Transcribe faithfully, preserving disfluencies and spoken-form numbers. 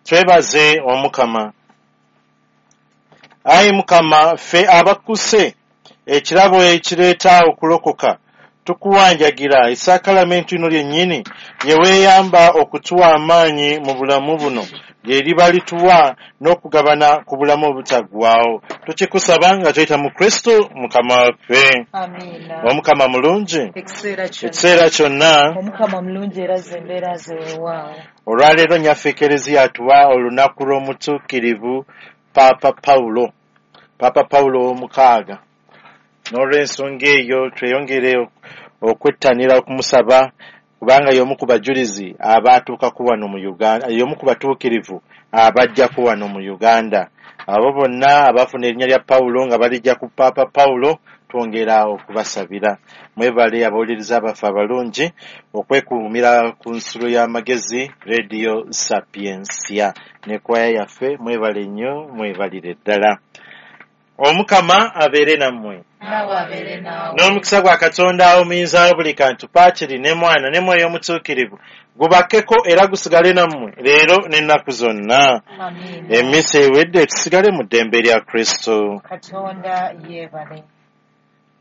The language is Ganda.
twebaze omukama. Ayi Mukama, ffe abakuse ekirabo ekireeta okulokoka tukuwanjagira esakalamenti lino lyennyini lye weeyamba okutuwa amaanyi mu bulamu buno lye liba lituwa n'okugabana ku bulamu obutaggwaawo. Tukikusaba nga tuyita mu Kristo Mukama waffe. Amiina. Omukama mulungi Ekiseera kyonna. Omukama mulungi era zembeera zeewaawo. Olwaleero nnyaffe Ekereziya atuwa olunaku lw'omutuukirivu Paapa Pawulo. Paapa Pawulo ow'omukaaga. N'olw'ensonga eyo tweyongere okwettanira okumusaba kubanga y'omu ku bajulizi abaatuukako wano mu Uganda, y'omu ku batuukirivu abajjako wano mu Uganda. Abo bonna abafuna erinnya lya Pawulo nga balijja ku Paapa Pawulo twongera okubasabira. Mwebale abawuliriza abaffe abalungi okwekuumira ku nsulo y'amagezi Radio Sapiensia ne kwaya yaffe. Mwebale nnyo, mwebalire ddala. Omukama abeere nammwe. N'omukisa gwa Katonda omuyinza buli kantu Paakiri ne Mwana ne Mwoyo Omutuukirivu gubakkeko era gusigale nammwe leero n'ennaku zonna. Emmisa ewedde tusigale mu ddembe lya Kristo. Katonda yeebale.